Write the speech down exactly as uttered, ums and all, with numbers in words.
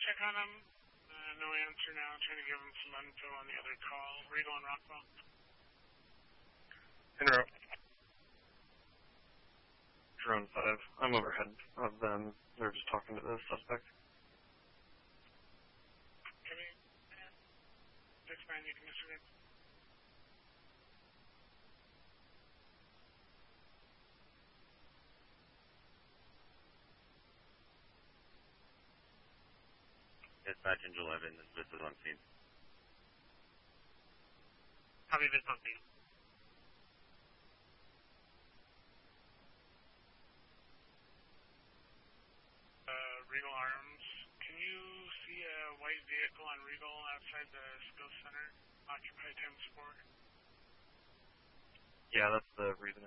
check on him. Uh, no answer now. Trying to give him some info on the other call. Regal and Rockwell. En route. Drone five. I'm overhead of them. They're just talking to the suspect. Okay. six nine, you can disregard. Dispatch Angel eleven, this is on scene. Copy this on scene. Uh, Regal Arms, can you see a white vehicle on Regal outside the skills center, occupied times four? Yeah, that's the reason